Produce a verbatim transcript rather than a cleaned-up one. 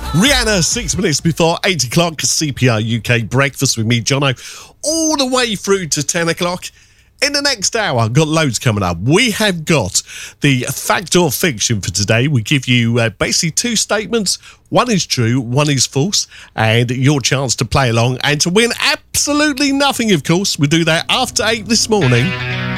Rihanna, six minutes before eight o'clock, C P R U K breakfast with me, Jono, all the way through to ten o'clock. In the next hour, I've got loads coming up. We have got the fact or fiction for today. We give you uh, basically two statements. One is true, one is false, and your chance to play along and to win absolutely nothing, of course. We do that after eight this morning.